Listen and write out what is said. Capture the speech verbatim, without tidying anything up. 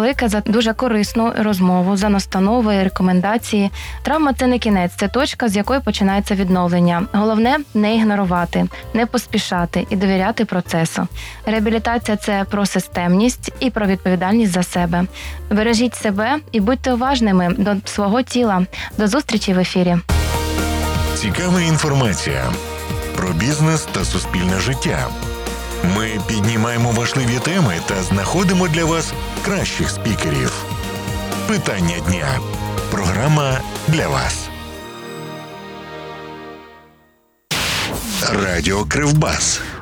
велике за дуже корисну розмову, за настанови, рекомендації. Травма – це не кінець, це точка, з якої починається відновлення. Головне – не ігнорувати, не поспішати і довіряти процесу. Реабілітація – це про системність і про відповідальність за себе. Бережіть себе і будьте уважними до свого тіла. До зустрічі в ефірі. Цікава інформація про бізнес та суспільне життя. Ми піднімаємо важливі теми та знаходимо для вас кращих спікерів. Питання дня. Програма для вас. Радіо Кривбас.